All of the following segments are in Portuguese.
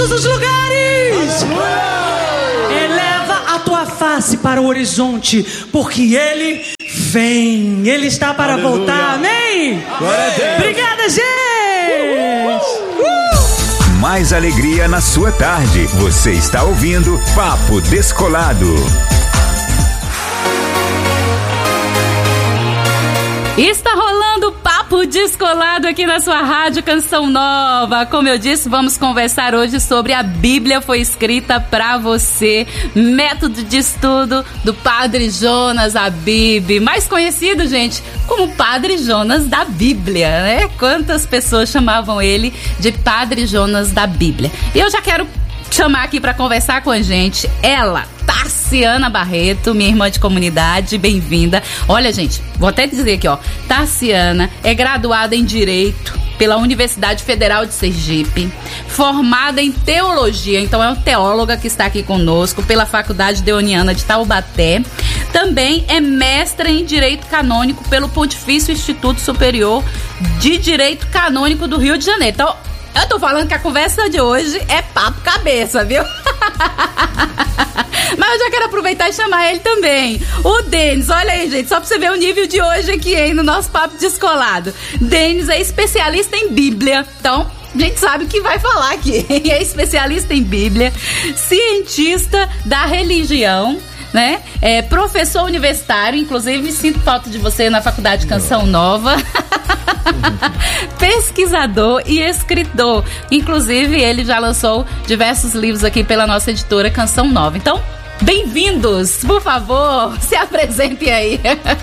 todos os lugares. Eleva a tua face para o horizonte, porque Ele vem. Ele está para voltar. Amém? Glória a Deus. Obrigada, gente. Mais alegria na sua tarde. Você está ouvindo Papo Descolado. Está rolando Papo Descolado aqui na sua rádio Canção Nova. Como eu disse, vamos conversar hoje sobre A Bíblia Foi Escrita Pra Você, método de estudo do Padre Jonas Abib, mais conhecido, gente, como Padre Jonas da Bíblia, né? Quantas pessoas chamavam ele de Padre Jonas da Bíblia. E eu já quero chamar aqui para conversar com a gente ela, Tarciana Barreto, minha irmã de comunidade, bem-vinda. Olha, gente, vou até dizer aqui, ó, Tarciana é graduada em Direito pela Universidade Federal de Sergipe, formada em Teologia, então é uma teóloga que está aqui conosco, pela Faculdade Deoniana de Taubaté. Também é mestra em Direito Canônico pelo Pontifício Instituto Superior de Direito Canônico do Rio de Janeiro. Então, eu tô falando que a conversa de hoje é papo cabeça, viu? Mas eu já quero aproveitar e chamar ele também. O Denis, olha aí, gente, só pra você ver o nível de hoje aqui, hein, no nosso Papo Descolado. Denis é especialista em Bíblia, então a gente sabe o que vai falar aqui. É especialista em Bíblia, cientista da religião, né? É professor universitário, inclusive sinto falta de você na Faculdade Canção Nova. Pesquisador e escritor. Inclusive, ele já lançou diversos livros aqui pela nossa editora Canção Nova. Então, bem-vindos! Por favor, se apresentem aí.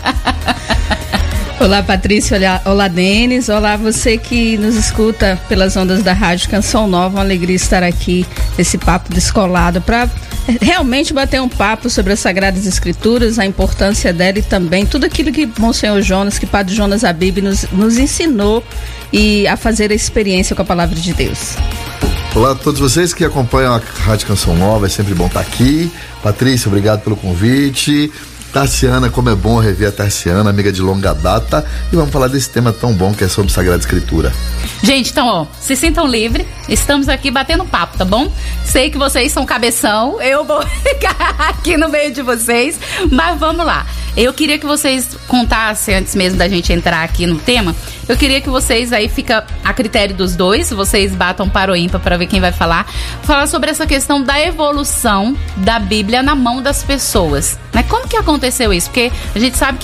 Olá, Patrícia. Olá, Denis. Olá, você que nos escuta pelas ondas da Rádio Canção Nova. Uma alegria estar aqui nesse Papo Descolado para realmente bater um papo sobre as Sagradas Escrituras, a importância dela e também tudo aquilo que Monsenhor Jonas, que Padre Jonas Abib nos ensinou e a fazer a experiência com a Palavra de Deus. Olá a todos vocês que acompanham a Rádio Canção Nova, é sempre bom estar aqui. Patrícia, obrigado pelo convite. Tarciana, como é bom rever a Tarciana, amiga de longa data, e vamos falar desse tema tão bom que é sobre Sagrada Escritura. Gente, então, ó, se sintam livres, estamos aqui batendo papo, tá bom? Sei que vocês são cabeção, eu vou ficar aqui no meio de vocês, mas vamos lá. Eu queria que vocês contassem, antes mesmo da gente entrar aqui no tema, eu queria que vocês, aí fica a critério dos dois, vocês batam para o ímpar para ver quem vai falar sobre essa questão da evolução da Bíblia na mão das pessoas, né? Como que aconteceu isso? Porque a gente sabe que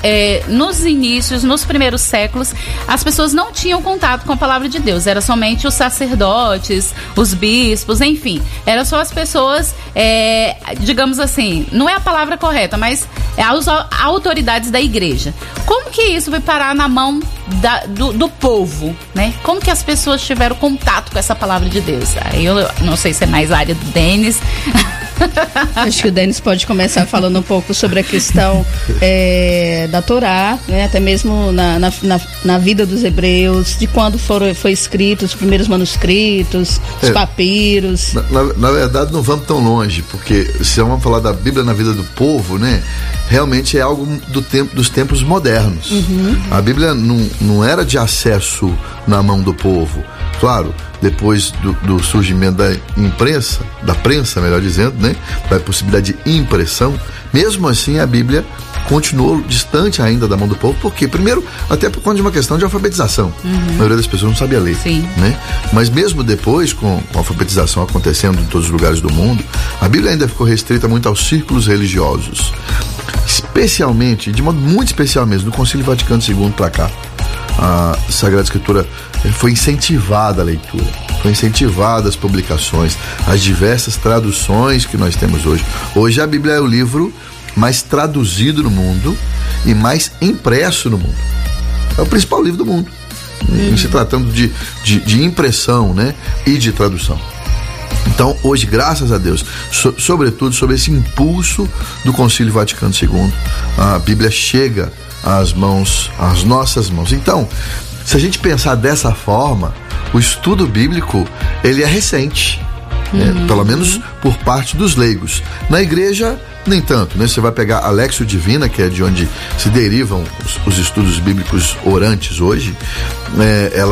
nos inícios, nos primeiros séculos, as pessoas não tinham contato com a palavra de Deus, era somente os sacerdotes, os bispos, enfim, eram só as pessoas, digamos assim, não é a palavra correta, mas as autoridades da igreja. Como que isso vai parar na mão do povo, né? Como que as pessoas tiveram contato com essa palavra de Deus? Aí eu não sei se é mais a área do Denis. Acho que o Denis pode começar falando um pouco sobre a questão da Torá, né? Até mesmo na vida dos hebreus, de quando foi escrito os primeiros manuscritos, os papiros. Na verdade, não vamos tão longe, porque se vamos falar da Bíblia na vida do povo, né? Realmente é algo dos tempos modernos. Uhum. A Bíblia não era de acesso na mão do povo. Claro, depois do surgimento da prensa, melhor dizendo, né? Da possibilidade de impressão, mesmo assim a Bíblia continuou distante ainda da mão do povo, porque primeiro, até por conta de uma questão de alfabetização. Uhum. A maioria das pessoas não sabia ler. Sim. Né? Mas mesmo depois, com a alfabetização acontecendo em todos os lugares do mundo, a Bíblia ainda ficou restrita muito aos círculos religiosos. Especialmente, de modo muito especial mesmo, do Concílio Vaticano II para cá. A Sagrada Escritura foi incentivada a leitura, foi incentivada as publicações, as diversas traduções que nós temos hoje. Hoje a Bíblia é o livro mais traduzido no mundo e mais impresso no mundo. É o principal livro do mundo, se tratando de impressão, né, e de tradução. Então, hoje, graças a Deus, sobretudo sobre esse impulso do Concílio Vaticano II, a Bíblia chega às nossas mãos. Então, se a gente pensar dessa forma, o estudo bíblico, ele é recente, pelo menos por parte dos leigos. Na igreja, nem tanto, né? Você vai pegar a Léxio Divina, que é de onde se derivam os estudos bíblicos orantes hoje, ela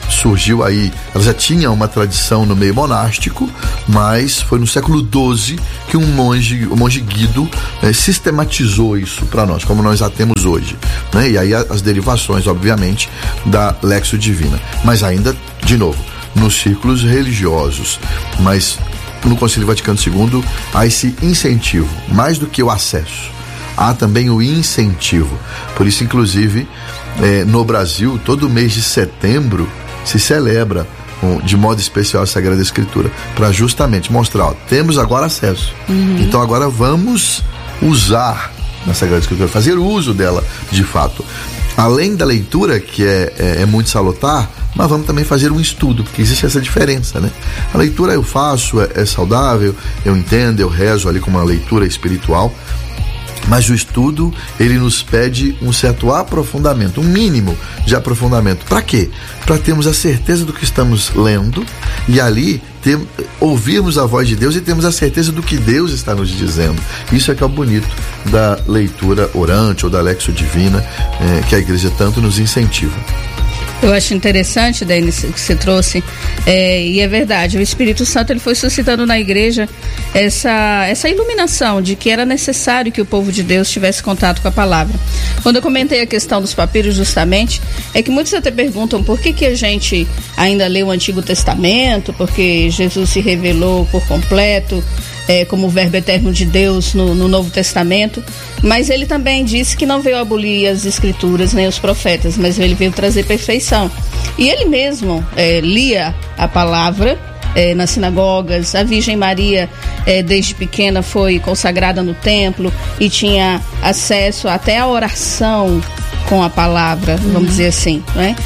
surgiu aí, ela já tinha uma tradição no meio monástico, mas foi no século XII que o monge Guido sistematizou isso para nós, como nós já temos hoje, né? E aí as derivações, obviamente, da Lexio Divina, mas ainda, de novo, nos círculos religiosos, mas no Concílio Vaticano II há esse incentivo, mais do que o acesso, há também o incentivo. Por isso, inclusive, no Brasil, todo mês de setembro se celebra de modo especial a Sagrada Escritura, para justamente mostrar, temos agora acesso, então agora vamos usar na Sagrada Escritura, fazer uso dela de fato. Além da leitura, que é muito salutar, mas vamos também fazer um estudo, porque existe essa diferença, né? A leitura eu faço, é saudável, eu entendo, eu rezo ali com uma leitura espiritual, mas o estudo, ele nos pede um certo aprofundamento, um mínimo de aprofundamento. Para quê? Para termos a certeza do que estamos lendo e ali ouvirmos a voz de Deus e termos a certeza do que Deus está nos dizendo. Isso é que é o bonito da leitura orante ou da Lexio Divina, que a igreja tanto nos incentiva. Eu acho interessante, Denis, que você trouxe, e é verdade, o Espírito Santo ele foi suscitando na igreja essa iluminação de que era necessário que o povo de Deus tivesse contato com a palavra. Quando eu comentei a questão dos papiros, justamente, é que muitos até perguntam por que a gente ainda lê o Antigo Testamento, porque Jesus se revelou por completo como o verbo eterno de Deus no Novo Testamento, mas ele também disse que não veio abolir as escrituras nem os profetas, mas ele veio trazer perfeição. E ele mesmo lia a palavra nas sinagogas. A Virgem Maria desde pequena foi consagrada no templo e tinha acesso até à oração com a palavra, vamos dizer assim, não é?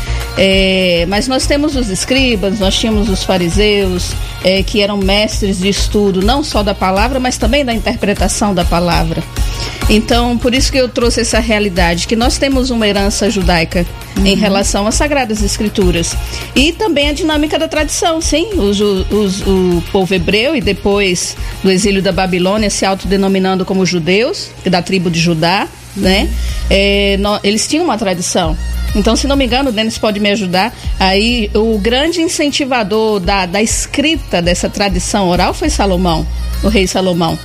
Mas nós temos os escribas, nós tínhamos os fariseus, que eram mestres de estudo, não só da palavra, mas também da interpretação da palavra. Então, por isso que eu trouxe essa realidade, que nós temos uma herança judaica em relação às Sagradas Escrituras. E também a dinâmica da tradição, sim. O povo hebreu, e depois do exílio da Babilônia, se autodenominando como judeus, da tribo de Judá, né? Eles tinham uma tradição. Então, se não me engano, o Denis pode me ajudar, aí o grande incentivador da escrita dessa tradição oral foi Salomão, o rei Salomão,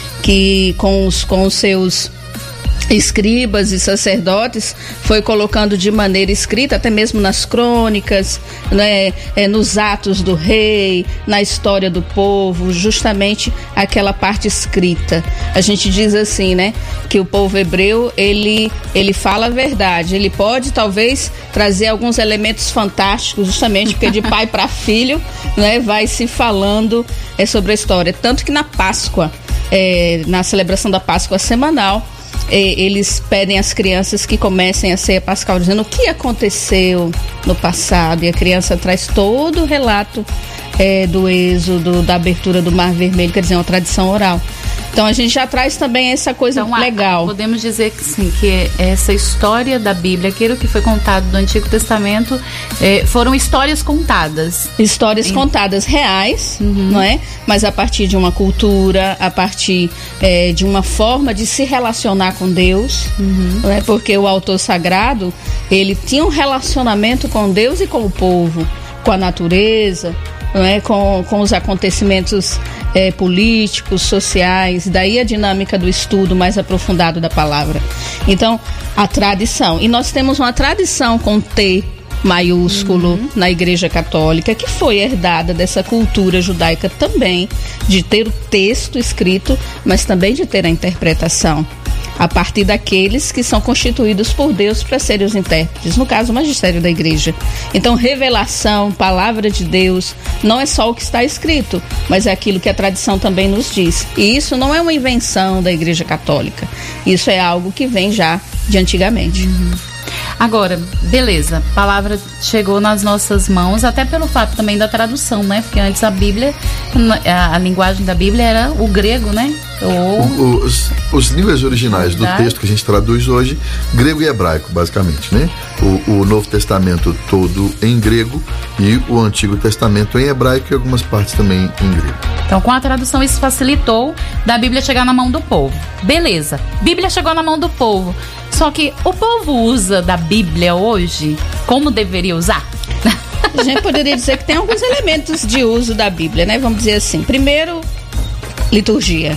que com os seus escribas e sacerdotes foi colocando de maneira escrita, até mesmo nas crônicas, né, nos atos do rei, na história do povo, justamente aquela parte escrita. A gente diz assim, né, que o povo hebreu, ele fala a verdade, ele pode talvez trazer alguns elementos fantásticos, justamente porque de pai para filho, né, vai se falando sobre a história. Tanto que na Páscoa, na celebração da Páscoa semanal, eles pedem às crianças que comecem a ceia pascal, dizendo o que aconteceu no passado, e a criança traz todo o relato do êxodo, da abertura do Mar Vermelho, quer dizer, uma tradição oral. Então a gente já traz também essa coisa legal. Podemos dizer que sim, que essa história da Bíblia, aquilo que foi contado do Antigo Testamento, foram histórias contadas. Histórias contadas reais, não é? Mas a partir de uma cultura, a partir de uma forma de se relacionar com Deus, não é? Porque o autor sagrado, ele tinha um relacionamento com Deus e com o povo, com a natureza, não é? Com os acontecimentos políticos, sociais, daí a dinâmica do estudo mais aprofundado da palavra. Então, a tradição. E nós temos uma tradição com T maiúsculo na Igreja Católica, que foi herdada dessa cultura judaica também, de ter o texto escrito, mas também de ter a interpretação, a partir daqueles que são constituídos por Deus para serem os intérpretes, no caso o magistério da igreja. Então, revelação, palavra de Deus, não é só o que está escrito, mas é aquilo que a tradição também nos diz. E isso não é uma invenção da Igreja Católica, isso é algo que vem já de antigamente. Agora, beleza, a palavra chegou nas nossas mãos, até pelo fato também da tradução, né? Porque antes a Bíblia, a linguagem da Bíblia era o grego, né? Os níveis originais do texto que a gente traduz hoje, grego e hebraico, basicamente, né? O Novo Testamento todo em grego e o Antigo Testamento em hebraico e algumas partes também em grego. Então, com a tradução, isso facilitou da Bíblia chegar na mão do povo. Beleza, Bíblia chegou na mão do povo. Só que o povo usa da Bíblia hoje como deveria usar? A gente poderia dizer que tem alguns elementos de uso da Bíblia, né? Vamos dizer assim. Primeiro, liturgia,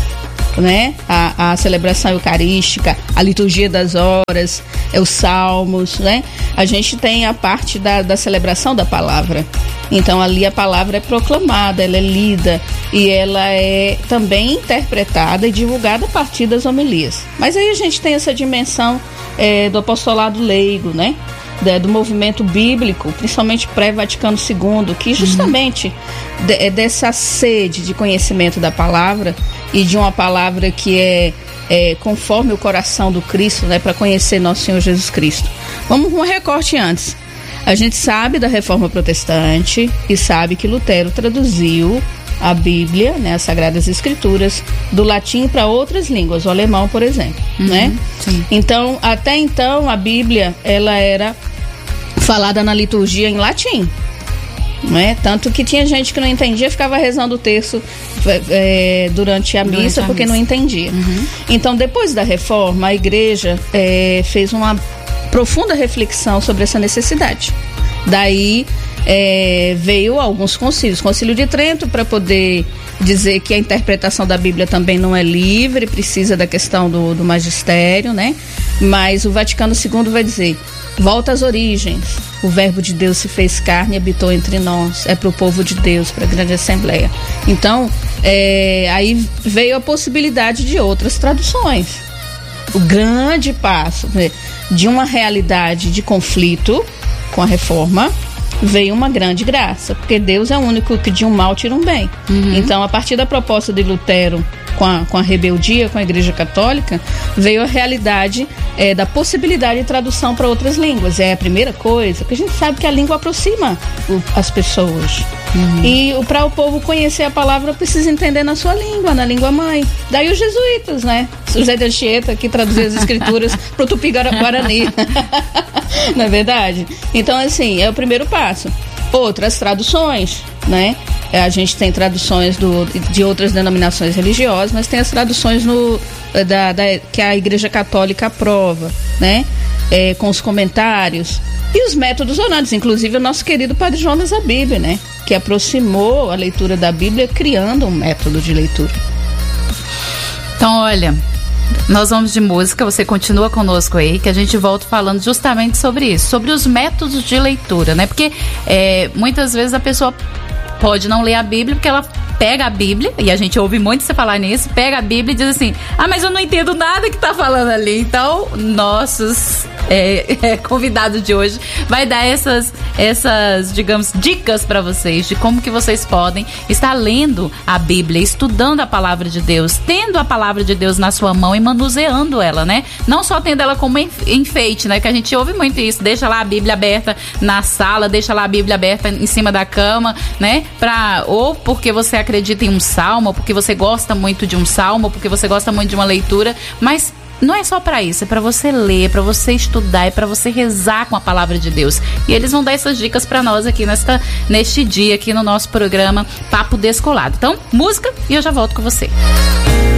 né? A celebração eucarística, a liturgia das horas, os salmos, né? A gente tem a parte da celebração da palavra. Então ali a palavra é proclamada, ela é lida e ela é também interpretada e divulgada a partir das homilias. Mas aí a gente tem essa dimensão do apostolado leigo, né? Do movimento bíblico, principalmente pré-Vaticano II, que justamente dessa sede de conhecimento da palavra e de uma palavra que é conforme o coração do Cristo, né, para conhecer nosso Senhor Jesus Cristo. Vamos com um recorte antes. A gente sabe da Reforma Protestante e sabe que Lutero traduziu a Bíblia, né, as Sagradas Escrituras, do latim para outras línguas, o alemão, por exemplo, né? Sim. Então, até então, a Bíblia, ela era falada na liturgia em latim, né? Tanto que tinha gente que não entendia, ficava rezando o terço durante a missa porque não entendia. Então, depois da Reforma, a Igreja fez uma profunda reflexão sobre essa necessidade. Daí veio alguns concílios, Concílio de Trento, para poder dizer que a interpretação da Bíblia também não é livre, precisa da questão do magistério, né? Mas o Vaticano II vai dizer: volta às origens, o verbo de Deus se fez carne e habitou entre nós, é para o povo de Deus, para a grande assembleia. Então, aí veio a possibilidade de outras traduções. O grande passo, né, de uma realidade de conflito com a Reforma, veio uma grande graça, porque Deus é o único que de um mal tira um bem. Então, a partir da proposta de Lutero com a rebeldia com a Igreja Católica, veio a realidade da possibilidade de tradução para outras línguas. É a primeira coisa, porque a gente sabe que a língua aproxima as pessoas. E para o povo conhecer a palavra, precisa entender na sua língua, na língua mãe. Daí os jesuítas, né? José de Anchieta, que traduziu as escrituras para o Tupi-Guarani. Não é verdade? Então, assim, é o primeiro passo. Outras traduções, né? A gente tem traduções de outras denominações religiosas, mas tem as traduções que a Igreja Católica aprova, né? Com os comentários e os métodos orando, inclusive o nosso querido Padre Jonas Abib, né? Que aproximou a leitura da Bíblia criando um método de leitura. Então, olha, nós vamos de música, você continua conosco aí, que a gente volta falando justamente sobre isso, sobre os métodos de leitura, né? Porque muitas vezes a pessoa pode não ler a Bíblia porque ela pega a Bíblia, e a gente ouve muito você falar nisso, pega a Bíblia e diz assim: ah, mas eu não entendo nada que tá falando ali. Então, nossos convidados de hoje vai dar essas, digamos, dicas para vocês de como que vocês podem estar lendo a Bíblia, estudando a palavra de Deus, tendo a palavra de Deus na sua mão e manuseando ela, né? Não só tendo ela como enfeite, né? Que a gente ouve muito isso, deixa lá a Bíblia aberta na sala, deixa lá a Bíblia aberta em cima da cama, né? Ou porque você acredita em um salmo, ou porque você gosta muito de um salmo, ou porque você gosta muito de uma leitura, mas não é só para isso, é para você ler, para você estudar, é para você rezar com a palavra de Deus. E eles vão dar essas dicas para nós aqui neste dia, aqui no nosso programa Papo Descolado. Então, música e eu já volto com você.